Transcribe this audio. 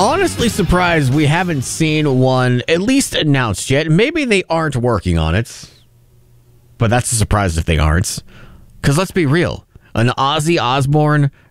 honestly surprised we haven't seen one at least announced yet. Maybe they aren't working on it, but that's a surprise if they aren't. Because let's be real, an Ozzy Osbourne